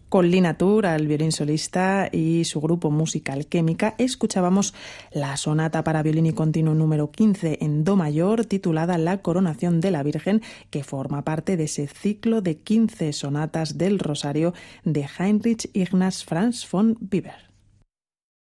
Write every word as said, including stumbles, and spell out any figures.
Con Lina Tur al violín solista y su grupo musical Química, escuchábamos la sonata para violín y continuo número quince en do mayor, titulada La Coronación de la Virgen, que forma parte de ese ciclo de quince sonatas del Rosario de Heinrich Ignaz Franz von Weber.